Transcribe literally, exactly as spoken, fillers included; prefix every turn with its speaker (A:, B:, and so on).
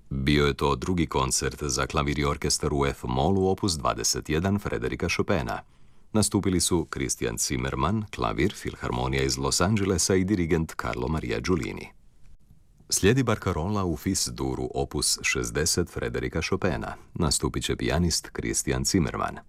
A: Bio je to drugi koncert za klavir i orkestar u F-molu opus dvadeset jedan Frederika Chopina. Nastupili su Christian Zimmermann, klavir, Filharmonija iz Los Angelesa i dirigent Carlo Maria Giulini. Slijedi barkarola u Fis-duru opus šezdeset Frederika Chopina. Nastupit će pijanist Christian Zimmermann.